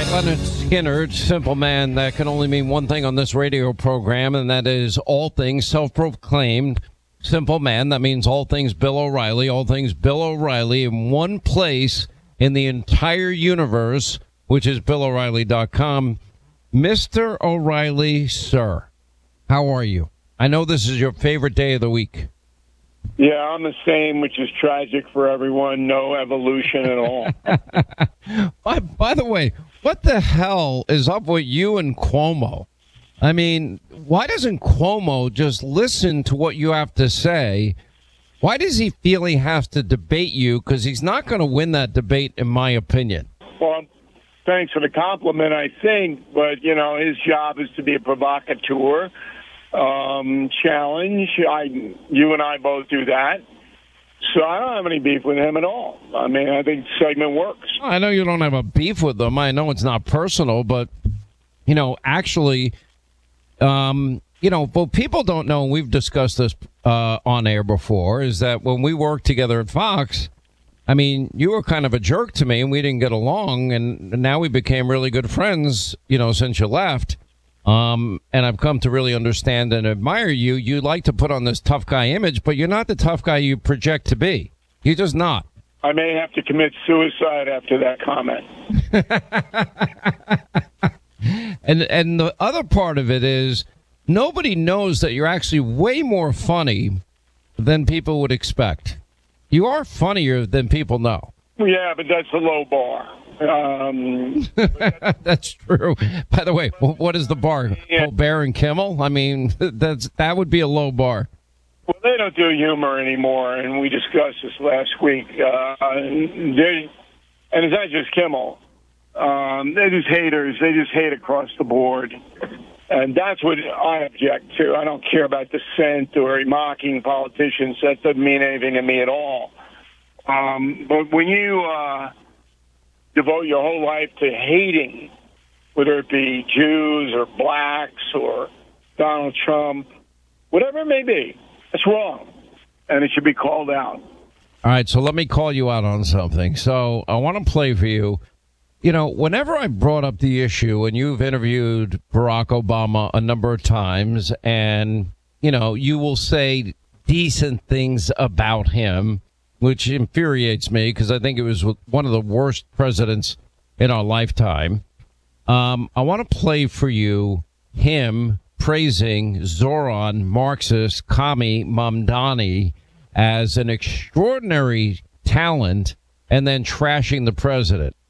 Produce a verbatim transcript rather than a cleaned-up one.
Leonard Skinner, simple man that can only mean one thing on this radio program, and that is all things self-proclaimed. Simple man, that means all things Bill O'Reilly, all things Bill O'Reilly in one place in the entire universe, which is Bill O'Reilly dot com. Mister O'Reilly, sir, how are you? I know this is your favorite day of the week. Yeah, I'm the same, which is tragic for everyone. No evolution at all. by, by the way, what the hell is up with you and Cuomo? I mean, why doesn't Cuomo just listen to what you have to say? Why does he feel he has to debate you? Because he's not going to win that debate, in my opinion. Well, thanks for the compliment, I think. But, you know, his job is to be a provocateur. Um, challenge. I, you and I both do that. So I don't have any beef with him at all. I mean, I think the segment works. I know you don't have a beef with them. I know it's not personal, but, you know, actually, um, you know, what people don't know, and we've discussed this uh, on air before, is that when we worked together at Fox, I mean, you were kind of a jerk to me and we didn't get along. And now we became really good friends, you know, since you left. Um, and I've come to really understand and admire you. You like to put on this tough guy image, but you're not the tough guy you project to be. You're just not. I may have to commit suicide after that comment. and and the other part of it is nobody knows that you're actually way more funny than people would expect. You are funnier than people know. Yeah, but that's a low bar. Um, that's true. By the way, what is the bar? Yeah. Colbert and Kimmel? I mean, that's that would be a low bar. Well, they don't do humor anymore, and we discussed this last week. Uh, they, and it's not just Kimmel. Um, they're just haters. They just hate across the board. And that's what I object to. I don't care about dissent or mocking politicians. That doesn't mean anything to me at all. Um, but when you... Uh, devote your whole life to hating, whether it be Jews or blacks or Donald Trump, whatever it may be, that's wrong, and it should be called out. All right, so let me call you out on something. So I want to play for you. You know, whenever I brought up the issue, and you've interviewed Barack Obama a number of times, and, you know, you will say decent things about him, which infuriates me because I think it was one of the worst presidents in our lifetime. Um, I want to play for you him praising Zoran Marxist Kami Mamdani as an extraordinary talent and then trashing the president.